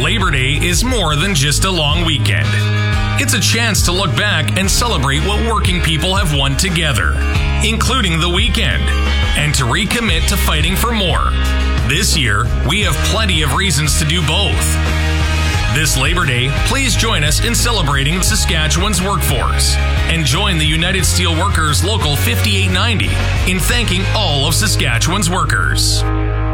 Labor Day is more than just a long weekend. It's a chance to look back and celebrate what working people have won together, including the weekend, and to recommit to fighting for more. This year, we have plenty of reasons to do both. This Labor Day, please join us in celebrating Saskatchewan's workforce and join the United Steelworkers Local 5890 in thanking all of Saskatchewan's workers.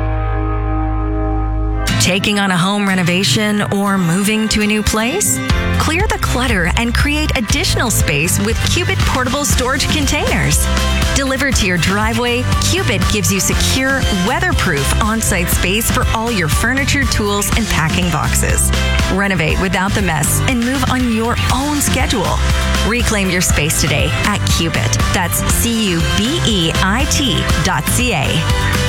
Taking on a home renovation or moving to a new place? Clear the clutter and create additional space with Cubit portable storage containers. Delivered to your driveway, Cubit gives you secure, weatherproof on-site space for all your furniture, tools, and packing boxes. Renovate without the mess and move on your own schedule. Reclaim your space today at Cubit. That's CUBEIT.ca.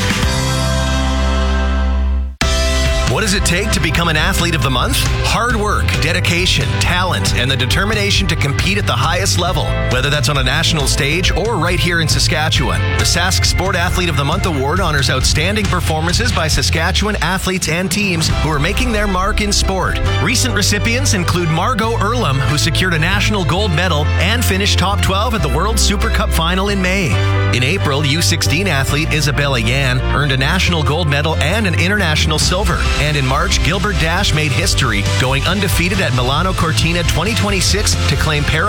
What does it take to become an Athlete of the Month? Hard work, dedication, talent, and the determination to compete at the highest level, whether that's on a national stage or right here in Saskatchewan. The Sask Sport Athlete of the Month Award honors outstanding performances by Saskatchewan athletes and teams who are making their mark in sport. Recent recipients include Margot Earlham, who secured a national gold medal and finished top 12 at the World Super Cup final in May. In April, U16 athlete Isabella Yan earned a national gold medal and an international silver. And in March, Gilbert Dash made history, going undefeated at Milano Cortina 2026 to claim